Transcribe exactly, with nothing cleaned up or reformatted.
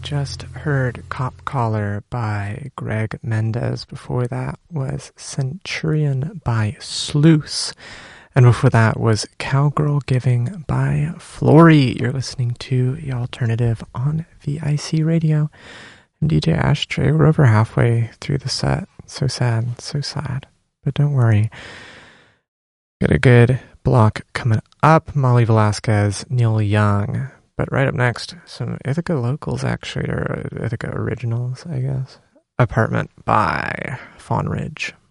just heard Cop Collar by Greg Mendez. Before that was Centurion by Sluice. And before that was Cowgirl Giving by Flory. You're listening to The Alternative on V I C Radio. I'm D J Ashtray. We're over halfway through the set. So sad, so sad. But don't worry. Got a good block coming up. Molly Velasquez, Neil Young. But right up next, some Ithaca locals, actually, or Ithaca originals, I guess. Apartment by Fawn Ridge.